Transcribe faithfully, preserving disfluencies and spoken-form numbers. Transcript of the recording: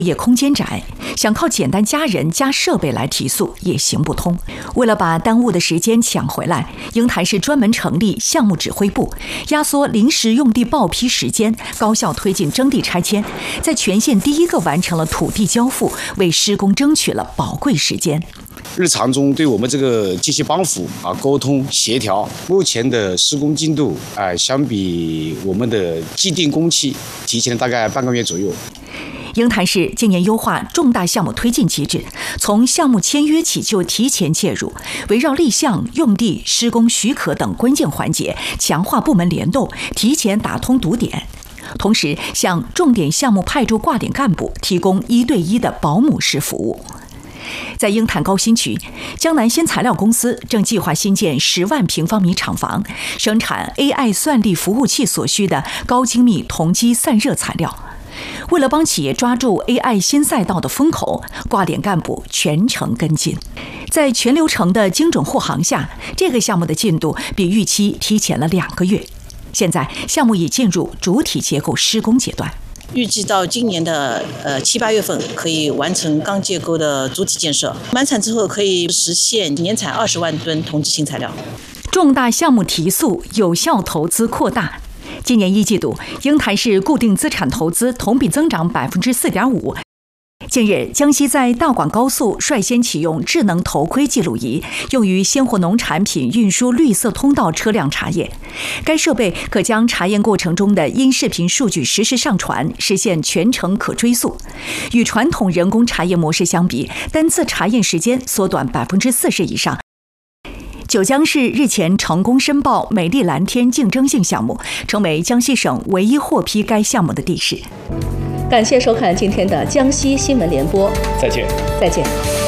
业空间窄，想靠简单加人加设备来提速也行不通。为了把耽误的时间抢回来，鹰潭市专门成立项目指挥部，压缩临时用地报批时间，高效推进征地拆迁，在全县第一个完成了土地交付，为施工争取了宝贵时间。 日常中对我们这个机器帮扶啊沟通协调，目前的施工进度啊，相比我们的既定工期提前了大概半个月左右。 鹰潭市今年优化重大项目推进机制，从项目签约起就提前介入，围绕立项、用地、施工许可等关键环节，强化部门联动，提前打通堵点。同时，向重点项目派驻挂点干部提供一对一的保姆式服务。在鹰潭高新区，江南新材料公司正计划新建十万平方米厂房，生产 A I 算力服务器所需的高精密同基散热材料。为了帮企业抓住 A I 新赛道的风口，挂点干部全程跟进。在全流程的精准护航下，这个项目的进度比预期提前了两个月。现在项目已进入主体结构施工阶段。 预计到今年的呃七八月份可以完成钢结构的主体建设，满产之后可以实现年产二十万吨同基新材料。 重大项目提速，有效投资扩大。今年一季度，鹰潭市固定资产投资同比增长百分之四点五。近日，江西在大广高速率先启用智能头盔记录仪，用于鲜活农产品运输绿色通道车辆查验。该设备可将查验过程中的音视频数据实时上传，实现全程可追溯。与传统人工查验模式相比，单次查验时间缩短百分之四十以上。九江市日前成功申报美丽蓝天竞争性项目，成为江西省唯一获批该项目的地市。 感谢收看今天的江西新闻联播， 再见， 再见。